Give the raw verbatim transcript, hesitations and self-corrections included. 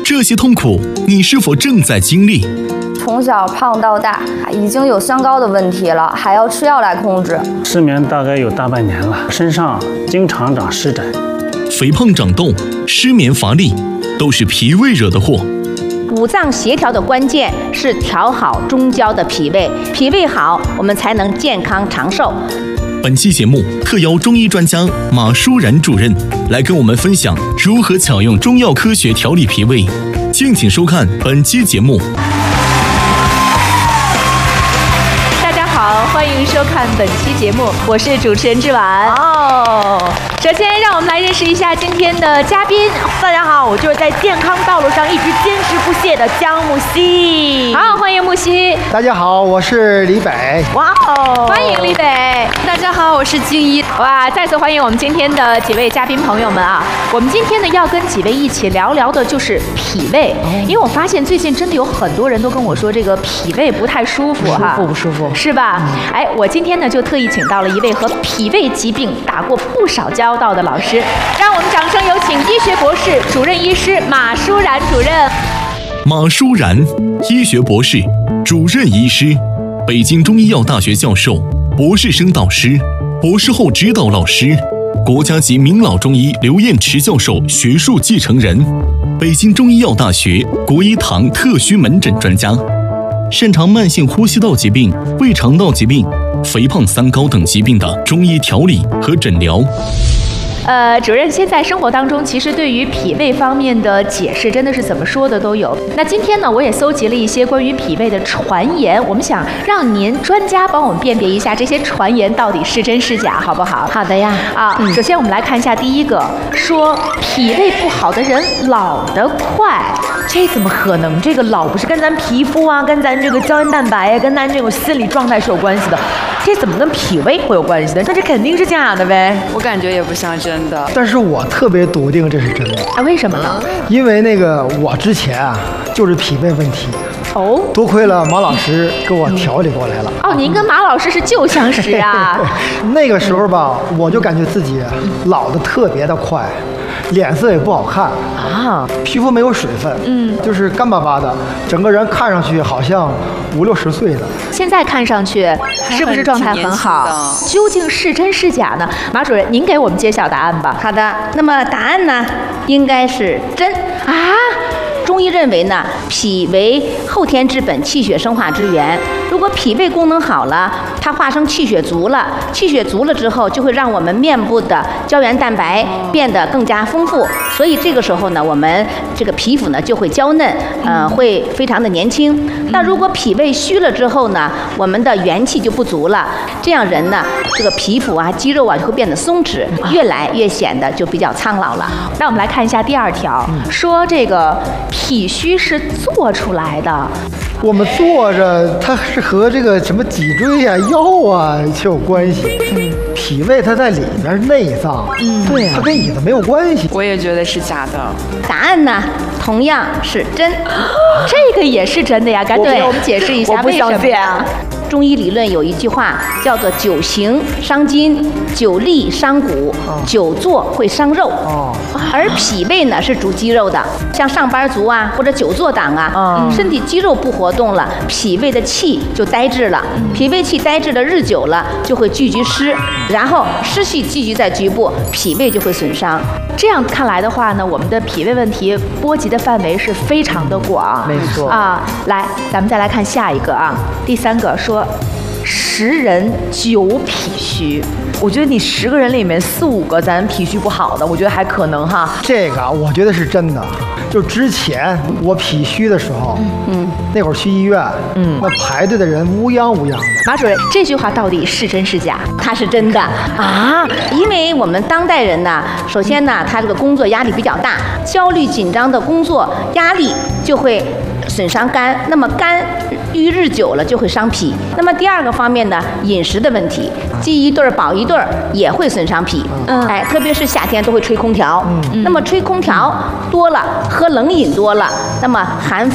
这些痛苦，你是否正在经历？ 从小胖到大，已经有三高的问题了，还要吃药来控制。 失眠大概有大半年了，身上经常长湿疹。 肥胖长痘、失眠乏力，都是脾胃惹的祸。 五脏协调的关键是调好中焦的脾胃，脾胃好，我们才能健康长寿。 本期节目特邀中医专家马舒然主任来跟我们分享如何巧用中药科学调理脾胃，敬请收看本期节目。 大家好，欢迎收看本期节目，我是主持人志婉。哦，首先让我们来认识一下今天的嘉宾。 大家好，我就是在健康道路上一直坚持不懈的江木希。 好，欢迎木希。 大家好，我是李北。 哇哦， 欢迎李北。 大家好，我是静一。 哇，再次欢迎我们今天的几位嘉宾朋友们啊！我们今天呢要跟几位一起聊聊的就是脾胃，因为我发现最近真的有很多人都跟我说这个脾胃不太舒服哈， 舒服不舒服是吧？哎，我今天呢就特意请到了一位和脾胃疾病打过不少交道的老师，让我们掌声有请医学博士、主任医师马舒然主任。 马舒然，医学博士、主任医师，北京中医药大学教授、博士生导师、博士后指导老师，国家级名老中医刘彦池教授学术继承人，北京中医药大学国医堂特需门诊专家，擅长慢性呼吸道疾病、胃肠道疾病、肥胖三高等疾病的中医调理和诊疗。 呃，主任，现在生活当中其实对于脾胃方面的解释真的是怎么说的都有。那今天呢，我也搜集了一些关于脾胃的传言，我们想让您专家帮我们辨别一下这些传言到底是真是假，好不好？ 好的呀。 啊，嗯、首先我们来看一下第一个，说脾胃不好的人老得快， 这怎么可能？这个老不是跟咱皮肤啊，跟咱这个胶原蛋白啊，跟咱这种心理状态是有关系的，这怎么跟脾胃会有关系的？那这肯定是假的呗。 我感觉也不像真的。 但是我特别笃定这是真的。 啊，为什么呢？ 因为那个我之前啊就是脾胃问题。 哦， 多亏了马老师给我调理过来了。 哦，您跟马老师是旧相识啊。 那个时候吧，我就感觉自己老得特别的快，脸色也不好看啊，皮肤没有水分，嗯，就是干巴巴的，整个人看上去好像五六十岁的。 现在看上去是不是状态很好？究竟是真是假呢？马主任，您给我们揭晓答案吧。 好的，那么答案呢，应该是真啊。 中医认为呢，脾为后天之本，气血生化之源。如果脾胃功能好了，它化生气血足了，气血足了之后，就会让我们面部的胶原蛋白变得更加丰富。所以这个时候呢，我们这个皮肤呢就会娇嫩，呃，会非常的年轻。那如果脾胃虚了之后呢，我们的元气就不足了，这样人呢，这个皮肤啊、肌肉啊就会变得松弛，越来越显得就比较苍老了。 那我们来看一下第二条，说这个脾虚是做出来的。 我们坐着，它是和这个什么脊椎呀、腰啊是有关系。嗯，脾胃它在里边内脏，嗯，对呀、啊，它跟椅子没有关系。 我也觉得是假的。 答案呢，同样是真。 这个也是真的呀，赶紧给我们解释一下为什么呀？ 中医理论有一句话叫做久行伤筋，久立伤骨，久坐会伤肉。哦，而脾胃呢是主肌肉的，像上班族啊或者久坐党啊，嗯、身体肌肉不活动了，脾胃的气就呆滞了。脾胃气呆滞的日久了，就会聚集湿，然后湿气聚集在局部，脾胃就会损伤。 这样看来的话呢，我们的脾胃问题波及的范围是非常的广。 没错啊，来，咱们再来看下一个啊，第三个说。十人九脾虚，我觉得你十个人里面四五个咱脾虚不好的，我觉得还可能哈。 这个我觉得是真的。就之前我脾虚的时候，嗯，那会儿去医院，嗯，那排队的人乌泱乌泱的。 马主任，这句话到底是真是假？ 它是真的啊，因为我们当代人呢，首先呢，他这个工作压力比较大，焦虑紧张的工作压力就会损伤肝，那么肝淤日久了就会伤脾。那么第二个方面呢，饮食的问题，饥一顿儿饱一顿儿也会损伤脾。嗯，哎，特别是夏天都会吹空调，嗯，那么吹空调多了，喝冷饮多了，那么寒